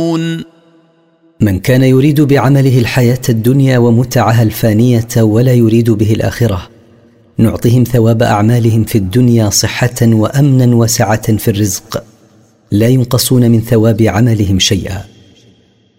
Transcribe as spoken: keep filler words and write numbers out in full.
من كان يريد بعمله الحياة الدنيا ومتعها الفانية ولا يريد به الآخرة نعطهم ثواب أعمالهم في الدنيا صحة وأمنا وسعة في الرزق، لا ينقصون من ثواب عملهم شيئا.